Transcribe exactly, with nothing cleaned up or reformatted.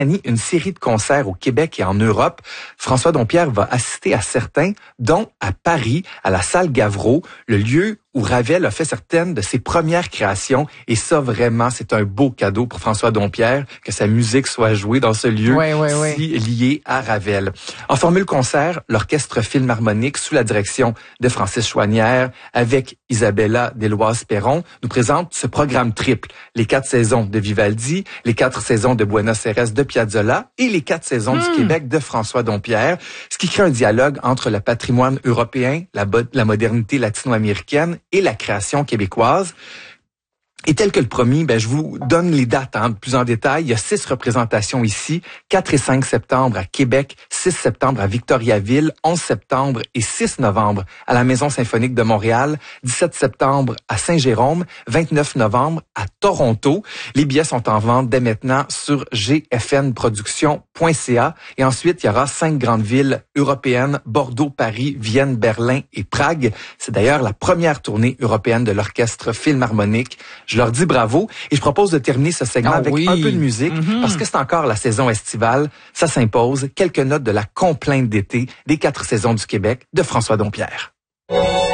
une série de concerts au Québec et en Europe. François Dompierre va assister à certains, dont à Paris, à la salle Gavreau, le lieu où Ravel a fait certaines de ses premières créations. Et ça, vraiment, c'est un beau cadeau pour François Dompierre que sa musique soit jouée dans ce lieu ouais, ouais, ouais. si lié à Ravel. En formule concert, l'Orchestre Philharmonique, sous la direction de Francis Chouanière, avec Isabella Deloise-Perron, nous présente ce programme triple. Les quatre saisons de Vivaldi, les quatre saisons de Buenos Aires de Piazzolla et les quatre saisons mmh. du Québec de François Dompierre, ce qui crée un dialogue entre le patrimoine européen, la, la modernité latino-américaine et la création québécoise. Et tel que le promis, ben, je vous donne les dates hein, plus en détail. Il y a six représentations ici, quatre et cinq septembre à Québec, six septembre à Victoriaville, onze septembre et six novembre à la Maison symphonique de Montréal, dix-sept septembre à Saint-Jérôme, vingt-neuf novembre à Toronto. Les billets sont en vente dès maintenant sur g f n production point c a. Et ensuite, il y aura cinq grandes villes européennes, Bordeaux, Paris, Vienne, Berlin et Prague. C'est d'ailleurs la première tournée européenne de l'Orchestre Philharmonique. Je leur dis bravo et je propose de terminer ce segment oh, avec oui. un peu de musique mm-hmm. parce que c'est encore la saison estivale. Ça s'impose. Quelques notes de la complainte d'été des quatre saisons du Québec de François Dompierre.